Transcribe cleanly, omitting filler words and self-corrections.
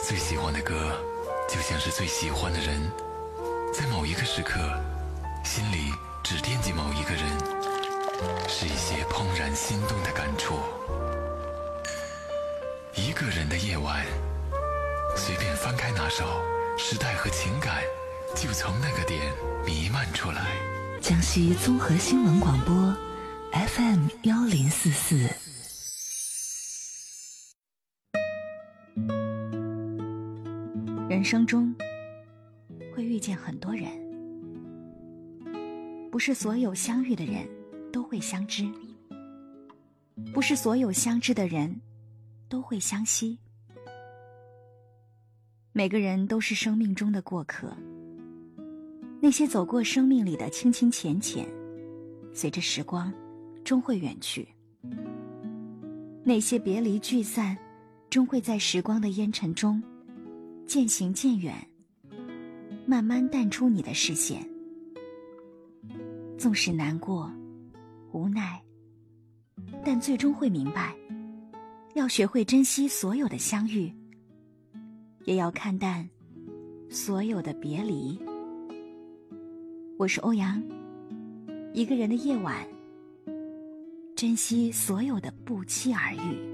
最喜欢的歌就像是最喜欢的人，在某一个时刻心里只惦记某一个人，是一些怦然心动的感触。一个人的夜晚，随便翻开哪首，时代和情感就从那个点弥漫出来。 江西综合新闻广播 FM1044。人生中会遇见很多人，不是所有相遇的人都会相知，不是所有相知的人都会相惜。每个人都是生命中的过客，那些走过生命里的清清浅浅，随着时光终会远去。那些别离聚散，终会在时光的烟尘中渐行渐远，慢慢淡出你的视线。纵使难过无奈，但最终会明白，要学会珍惜所有的相遇，也要看淡所有的别离。我是欧阳，一个人的夜晚，珍惜所有的不期而遇。